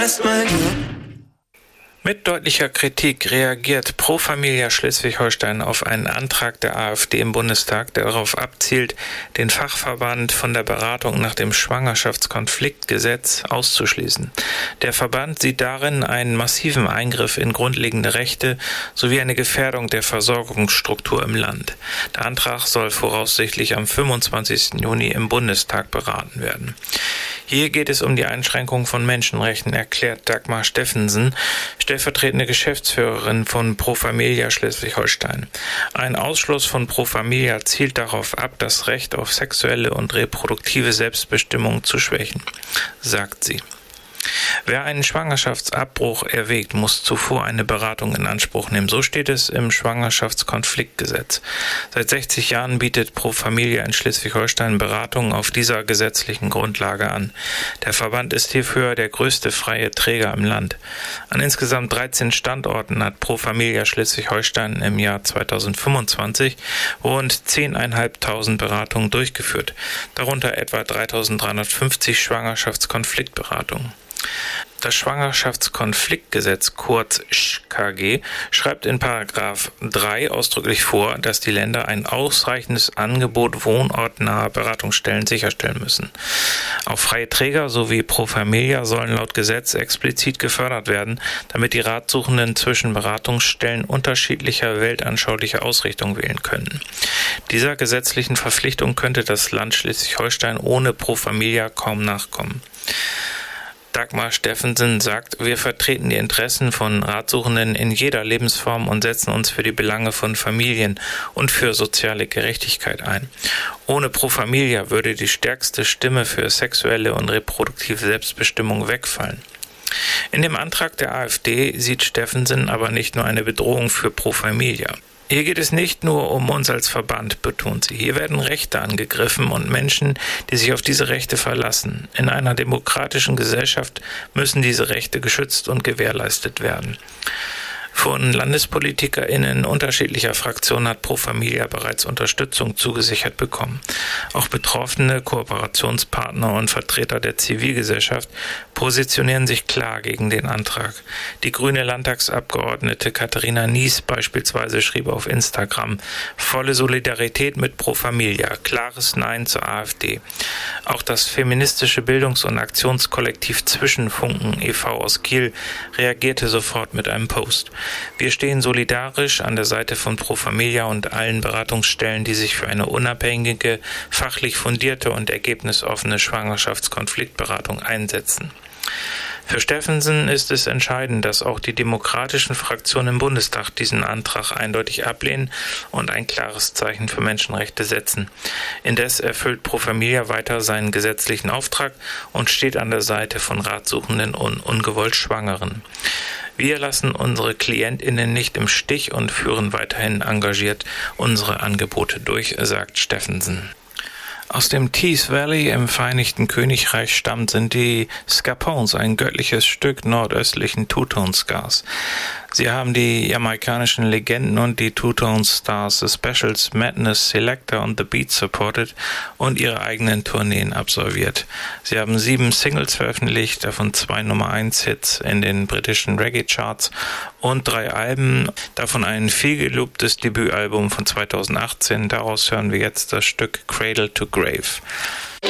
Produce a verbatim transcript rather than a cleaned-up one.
Mit deutlicher Kritik reagiert Pro Familia Schleswig-Holstein auf einen Antrag der AfD im Bundestag, der darauf abzielt, den Fachverband von der Beratung nach dem Schwangerschaftskonfliktgesetz auszuschließen. Der Verband sieht darin einen massiven Eingriff in grundlegende Rechte sowie eine Gefährdung der Versorgungsstruktur im Land. Der Antrag soll voraussichtlich am fünfundzwanzigsten Juni im Bundestag beraten werden. Hier geht es um die Einschränkung von Menschenrechten, erklärt Dagmar Steffensen, stellvertretende Geschäftsführerin von Pro Familia Schleswig-Holstein. Ein Ausschluss von Pro Familia zielt darauf ab, das Recht auf sexuelle und reproduktive Selbstbestimmung zu schwächen, sagt sie. Wer einen Schwangerschaftsabbruch erwägt, muss zuvor eine Beratung in Anspruch nehmen. So steht es im Schwangerschaftskonfliktgesetz. Seit sechzig Jahren bietet Pro Familia in Schleswig-Holstein Beratungen auf dieser gesetzlichen Grundlage an. Der Verband ist hierfür der größte freie Träger im Land. An insgesamt dreizehn Standorten hat Pro Familia Schleswig-Holstein im Jahr zweitausendfünfundzwanzig rund zehntausendfünfhundert Beratungen durchgeführt, darunter etwa dreitausenddreihundertfünfzig Schwangerschaftskonfliktberatungen. Das Schwangerschaftskonfliktgesetz, kurz Sch K G, schreibt in Paragraph drei ausdrücklich vor, dass die Länder ein ausreichendes Angebot wohnortnaher Beratungsstellen sicherstellen müssen. Auch freie Träger sowie Pro Familia sollen laut Gesetz explizit gefördert werden, damit die Ratsuchenden zwischen Beratungsstellen unterschiedlicher weltanschaulicher Ausrichtung wählen können. Dieser gesetzlichen Verpflichtung könnte das Land Schleswig-Holstein ohne Pro Familia kaum nachkommen. Dagmar Steffensen sagt, wir vertreten die Interessen von Ratsuchenden in jeder Lebensform und setzen uns für die Belange von Familien und für soziale Gerechtigkeit ein. Ohne Pro Familia würde die stärkste Stimme für sexuelle und reproduktive Selbstbestimmung wegfallen. In dem Antrag der AfD sieht Steffensen aber nicht nur eine Bedrohung für Pro Familia. Hier geht es nicht nur um uns als Verband, betont sie. Hier werden Rechte angegriffen und Menschen, die sich auf diese Rechte verlassen. In einer demokratischen Gesellschaft müssen diese Rechte geschützt und gewährleistet werden. Von LandespolitikerInnen unterschiedlicher Fraktionen hat Pro Familia bereits Unterstützung zugesichert bekommen. Auch Betroffene, Kooperationspartner und Vertreter der Zivilgesellschaft positionieren sich klar gegen den Antrag. Die grüne Landtagsabgeordnete Katharina Nies beispielsweise schrieb auf Instagram: volle Solidarität mit Pro Familia, klares Nein zur AfD. Auch das feministische Bildungs- und Aktionskollektiv Zwischenfunken e V aus Kiel reagierte sofort mit einem Post. Wir stehen solidarisch an der Seite von Pro Familia und allen Beratungsstellen, die sich für eine unabhängige, fachlich fundierte und ergebnisoffene Schwangerschaftskonfliktberatung einsetzen. Für Steffensen ist es entscheidend, dass auch die demokratischen Fraktionen im Bundestag diesen Antrag eindeutig ablehnen und ein klares Zeichen für Menschenrechte setzen. Indes erfüllt Pro Familia weiter seinen gesetzlichen Auftrag und steht an der Seite von Ratsuchenden und ungewollt Schwangeren. Wir lassen unsere KlientInnen nicht im Stich und führen weiterhin engagiert unsere Angebote durch, sagt Steffensen. Aus dem Tees Valley im Vereinigten Königreich stammt sind die Scapones, ein göttliches Stück nordöstlichen Two-Tone-Stars. Sie haben die jamaikanischen Legenden und die Two-Tone-Stars The Specials Madness Selector und The Beat supported und ihre eigenen Tourneen absolviert. Sie haben sieben Singles veröffentlicht, davon zwei Nummer eins Hits in den britischen Reggae-Charts und drei Alben, davon ein vielgelobtes Debütalbum von zweitausendachtzehn. Daraus hören wir jetzt das Stück Cradle to Grave.